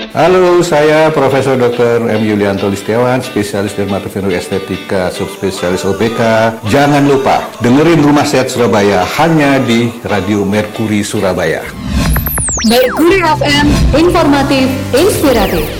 Halo, saya Profesor Dr. M. Yulianto Listiawan, spesialis dermatovenerologi estetika, subspesialis OPK. Jangan lupa dengerin Rumah Sehat Surabaya hanya di Radio Merkuri Surabaya. Merkuri FM, informatif, inspiratif.